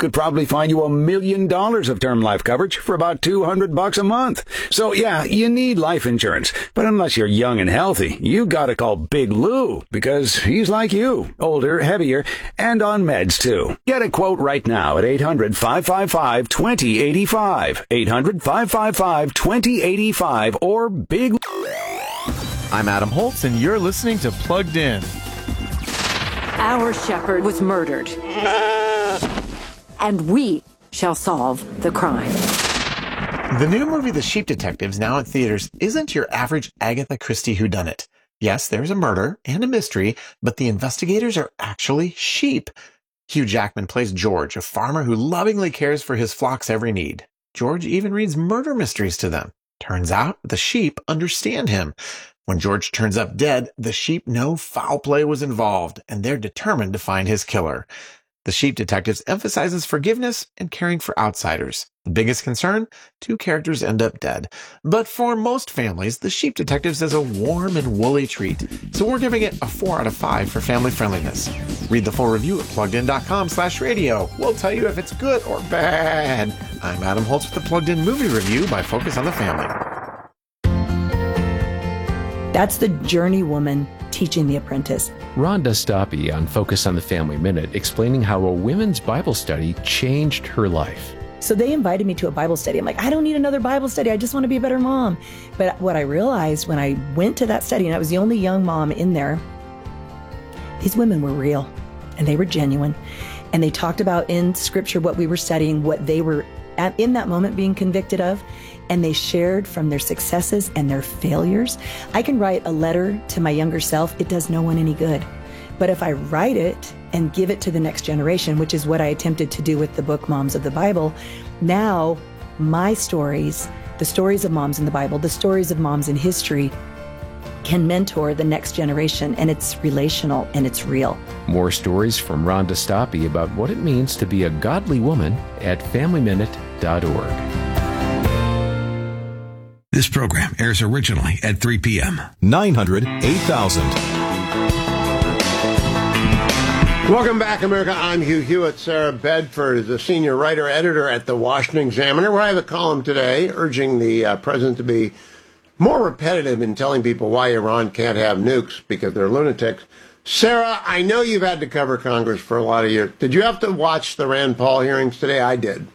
could probably find you $1 million of term life coverage for about $200 a month. So yeah, you need life insurance. But unless you're young and healthy, you gotta call Big Lou, because he's like you, older, heavier, and on meds too. Get a quote right now at 800-555-2085. 800-555-2085 or Big. I'm Adam Holtz, and you're listening to Plugged In. Our shepherd was murdered, and we shall solve the crime. The new movie The Sheep Detectives, now at theaters, isn't your average Agatha Christie whodunit. Yes, there's a murder and a mystery, but the investigators are actually sheep. Hugh Jackman plays George, a farmer who lovingly cares for his flock's every need. George even reads murder mysteries to them. Turns out the sheep understand him. When George turns up dead, the sheep know foul play was involved, and they're determined to find his killer. The Sheep Detectives emphasizes forgiveness and caring for outsiders. The biggest concern? 2 characters end up dead. But for most families, The Sheep Detectives is a warm and woolly treat, so we're giving it a 4 out of 5 for family friendliness. Read the full review at PluggedIn.com/radio. We'll tell you if it's good or bad. I'm Adam Holtz with the Plugged In Movie Review by Focus on the Family. That's the journey woman teaching the apprentice. Rhonda Stoppe on Focus on the Family Minute, explaining how a women's Bible study changed her life. So they invited me to a Bible study. I'm like, I don't need another Bible study. I just want to be a better mom. But what I realized when I went to that study, and I was the only young mom in there, these women were real and they were genuine. And they talked about in Scripture what we were studying, what they were in that moment being convicted of. And they shared from their successes and their failures. I can write a letter to my younger self. It does no one any good. But if I write it and give it to the next generation, which is what I attempted to do with the book Moms of the Bible, now my stories, the stories of moms in the Bible, the stories of moms in history, can mentor the next generation, and it's relational and it's real. More stories from Rhonda Stoppe about what it means to be a godly woman at FamilyMinute.org. This program airs originally at 3 p.m. 900 8000. Welcome back, America. I'm Hugh Hewitt. Sarah Bedford is a senior writer-editor at the Washington Examiner, where I have a column today urging the president to be more repetitive in telling people why Iran can't have nukes, because they're lunatics. Sarah, I know you've had to cover Congress for a lot of years. Did you have to watch the Rand Paul hearings today? I did.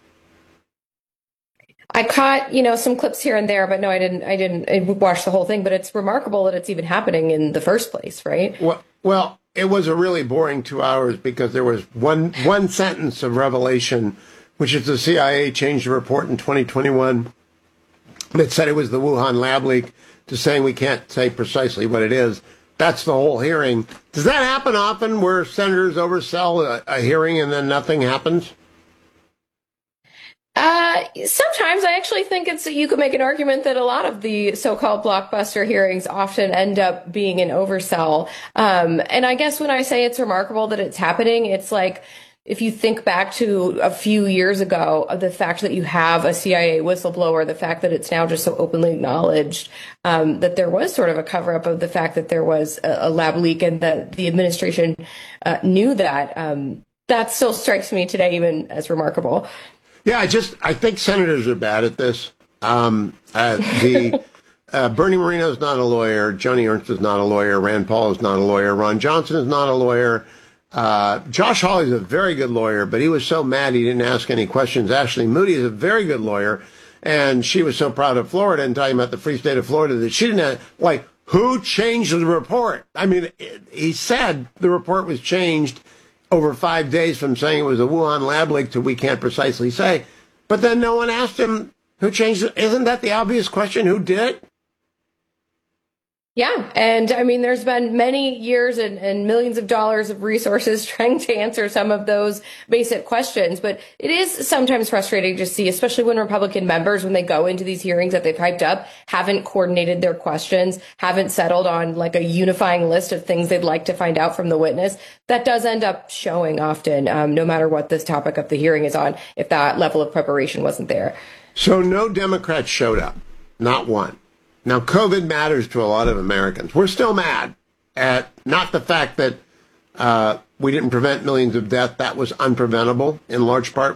I caught, some clips here and there, but no, I didn't watch the whole thing. But it's remarkable that it's even happening in the first place, right? Well, it was a really boring 2 hours because there was one sentence of revelation, which is the CIA changed a report in 2021 that said it was the Wuhan lab leak to saying we can't say precisely what it is. That's the whole hearing. Does that happen often where senators oversell a hearing and then nothing happens? Sometimes I actually think you could make an argument that a lot of the so-called blockbuster hearings often end up being an oversell. And I guess when I say it's remarkable that it's happening, it's like, if you think back to a few years ago, the fact that you have a CIA whistleblower, the fact that it's now just so openly acknowledged that there was sort of a cover-up of the fact that there was a lab leak and that the administration knew that, that still strikes me today even as remarkable. Yeah, I think senators are bad at this. Bernie Moreno is not a lawyer. Joni Ernst is not a lawyer. Rand Paul is not a lawyer. Ron Johnson is not a lawyer. Josh Hawley is a very good lawyer, but he was so mad he didn't ask any questions. Ashley Moody is a very good lawyer, and she was so proud of Florida and talking about the free state of Florida that she didn't have, who changed the report? I mean, he said the report was changed over 5 days from saying it was a Wuhan lab leak to we can't precisely say. But then no one asked him who changed it. Isn't that the obvious question? Who did it? Yeah. And I mean, there's been many years and millions of dollars of resources trying to answer some of those basic questions. But it is sometimes frustrating to see, especially when Republican members, when they go into these hearings that they've hyped up, haven't coordinated their questions, haven't settled on a unifying list of things they'd like to find out from the witness. That does end up showing often, no matter what this topic of the hearing is on, if that level of preparation wasn't there. So no Democrats showed up. Not one. Now, COVID matters to a lot of Americans. We're still mad at not the fact that we didn't prevent millions of deaths. That was unpreventable in large part.